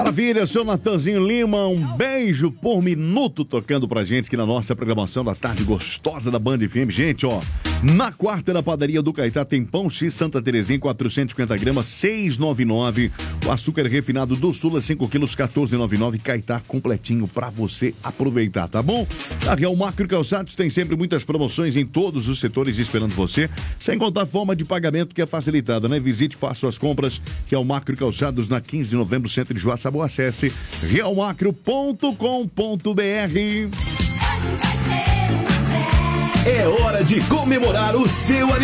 Maravilha, seu Natanzinho Lima, um beijo por minuto tocando pra gente aqui na nossa programação da tarde gostosa da Band FM. Gente, ó, na quarta da padaria do Caetá tem pão X Santa Terezinha, 450 gramas, 6,99. O açúcar refinado do Sula, 5 quilos, 14,99. Caetá completinho pra você aproveitar, tá bom? A Real Macro Calçados tem sempre muitas promoções em todos os setores esperando você, sem contar a forma de pagamento que é facilitada, né? Visite, faça suas compras, Real Macro Calçados na 15 de novembro, centro de Joaçaba. Acesse realmacro.com.br. É hora de comemorar o seu aniversário.